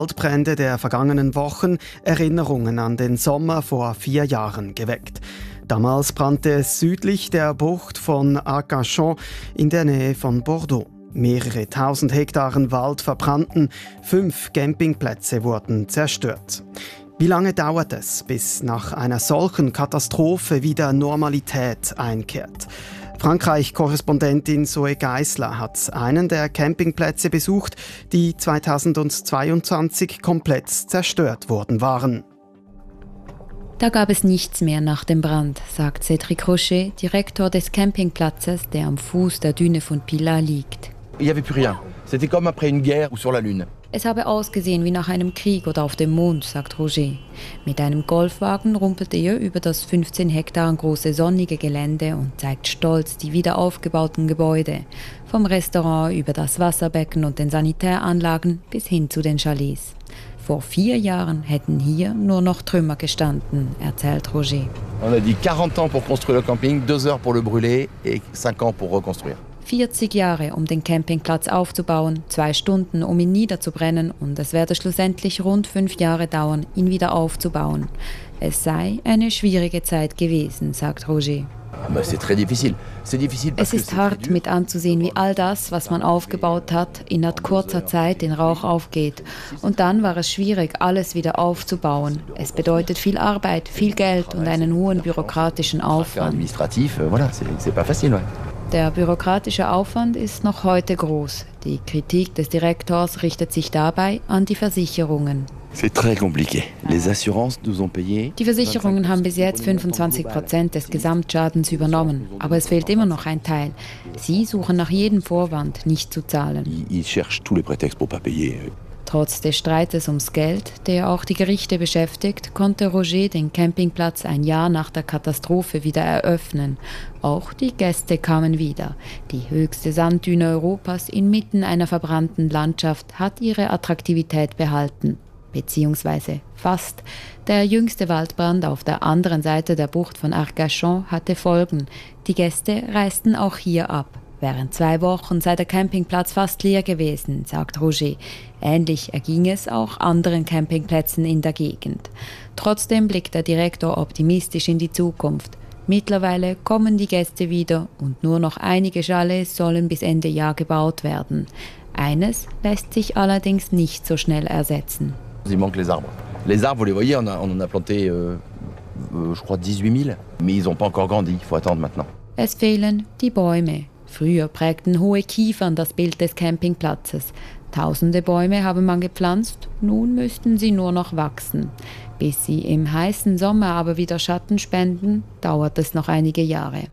Waldbrände der vergangenen Wochen Erinnerungen an den Sommer vor 4 Jahren geweckt. Damals brannte es südlich der Bucht von Arcachon in der Nähe von Bordeaux. Mehrere tausend Hektaren Wald verbrannten, 5 Campingplätze wurden zerstört. Wie lange dauert es, bis nach einer solchen Katastrophe wieder Normalität einkehrt? Frankreich-Korrespondentin Zoe Geisler hat einen der Campingplätze besucht, die 2022 komplett zerstört worden waren. Da gab es nichts mehr nach dem Brand, sagt Cédric Rocher, Direktor des Campingplatzes, der am Fuß der Düne von Pilat liegt. Il n'y avait plus rien. C'était comme après une guerre ou sur la Lune. Es habe ausgesehen wie nach einem Krieg oder auf dem Mond, sagt Roger. Mit einem Golfwagen rumpelt er über das 15 Hektar große sonnige Gelände und zeigt stolz die wieder aufgebauten Gebäude. Vom Restaurant über das Wasserbecken und den Sanitäranlagen bis hin zu den Chalets. Vor 4 Jahren hätten hier nur noch Trümmer gestanden, erzählt Roger. On a dit 40 ans pour construire le camping, 2 heures pour le brûler et 5 ans pour reconstruire. 40 Jahre, um den Campingplatz aufzubauen, 2 Stunden, um ihn niederzubrennen und es werde schlussendlich rund 5 Jahre dauern, ihn wieder aufzubauen. Es sei eine schwierige Zeit gewesen, sagt Roger. Es ist hart mit anzusehen, wie all das, was man aufgebaut hat, in kurzer Zeit in Rauch aufgeht. Und dann war es schwierig, alles wieder aufzubauen. Es bedeutet viel Arbeit, viel Geld und einen hohen bürokratischen Aufwand. Der bürokratische Aufwand ist noch heute groß. Die Kritik des Direktors richtet sich dabei an die Versicherungen. Die Versicherungen haben bis jetzt 25% des Gesamtschadens übernommen, aber es fehlt immer noch ein Teil. Sie suchen nach jedem Vorwand, nicht zu zahlen. Trotz des Streites ums Geld, der auch die Gerichte beschäftigt, konnte Roger den Campingplatz ein Jahr nach der Katastrophe wieder eröffnen. Auch die Gäste kamen wieder. Die höchste Sanddüne Europas inmitten einer verbrannten Landschaft hat ihre Attraktivität behalten. Beziehungsweise fast. Der jüngste Waldbrand auf der anderen Seite der Bucht von Arcachon hatte Folgen. Die Gäste reisten auch hier ab. Während 2 Wochen sei der Campingplatz fast leer gewesen, sagt Roger. Ähnlich erging es auch anderen Campingplätzen in der Gegend. Trotzdem blickt der Direktor optimistisch in die Zukunft. Mittlerweile kommen die Gäste wieder und nur noch einige Chalets sollen bis Ende Jahr gebaut werden. Eines lässt sich allerdings nicht so schnell ersetzen. Il manque les arbres. Les arbres, vous les voyez, on en a planté, je crois, 18 000. Mais ils n'ont pas encore grandi, il faut attendre maintenant. Es fehlen die Bäume. Früher prägten hohe Kiefern das Bild des Campingplatzes. Tausende Bäume habe man gepflanzt, nun müssten sie nur noch wachsen. Bis sie im heißen Sommer aber wieder Schatten spenden, dauert es noch einige Jahre.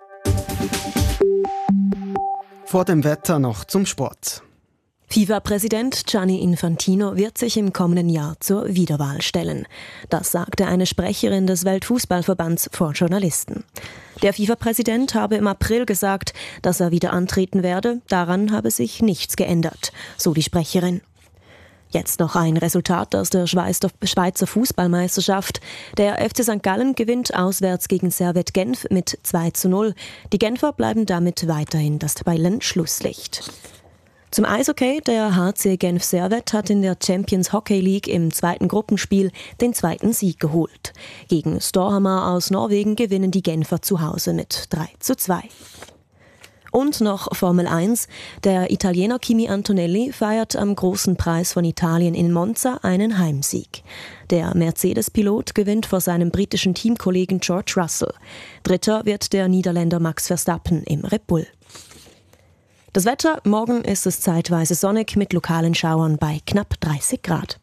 Vor dem Wetter noch zum Sport. FIFA-Präsident Gianni Infantino wird sich im kommenden Jahr zur Wiederwahl stellen. Das sagte eine Sprecherin des Weltfußballverbands vor Journalisten. Der FIFA-Präsident habe im April gesagt, dass er wieder antreten werde. Daran habe sich nichts geändert, so die Sprecherin. Jetzt noch ein Resultat aus der Schweizer Fußballmeisterschaft. Der FC St. Gallen gewinnt auswärts gegen Servette Genf mit 2:0. Die Genfer bleiben damit weiterhin das Tabellenschlusslicht. Zum Eishockey, der HC Genf Servette hat in der Champions Hockey League im 2. Gruppenspiel den 2. Sieg geholt. Gegen Storhamar aus Norwegen gewinnen die Genfer zu Hause mit 3:2. Und noch Formel 1. Der Italiener Kimi Antonelli feiert am Großen Preis von Italien in Monza einen Heimsieg. Der Mercedes-Pilot gewinnt vor seinem britischen Teamkollegen George Russell. Dritter wird der Niederländer Max Verstappen im Red Bull. Das Wetter, morgen ist es zeitweise sonnig mit lokalen Schauern bei knapp 30 Grad.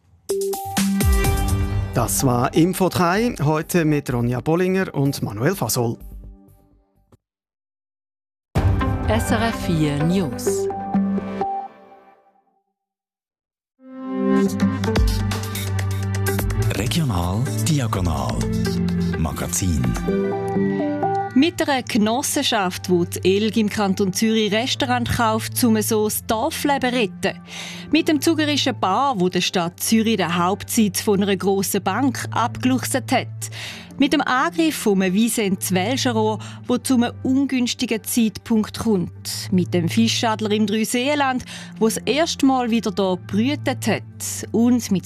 Das war Info 3, heute mit Ronja Bollinger und Manuel Fasol. SRF 4 News. Regional Diagonal Magazin. Mit einer Genossenschaft, die die ELG im Kanton Zürich Restaurant kauft, um so das Dorfleben zu retten. Mit dem zügerischen Paar, wo der Stadt Zürich den Hauptsitz von einer grossen Bank abgeluchset hat. Mit dem Angriff vom Wiesent Welscherohr, wo zu einem ungünstigen Zeitpunkt kommt. Mit dem Fischadler im Dreiseenland, wo das erste Mal wieder hier gebrütet hat. Und mit